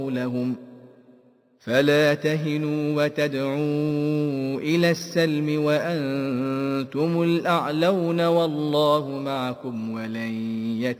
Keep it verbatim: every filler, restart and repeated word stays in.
لهم فلا تهنوا وتدعوا إلى السلم وأنتم الأعلون والله معكم ولن